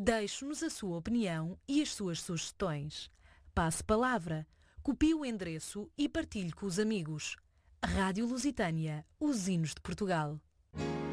Deixe-nos a sua opinião e as suas sugestões. Passe palavra, copie o endereço e partilhe com os amigos. Rádio Lusitânia, os hinos de Portugal.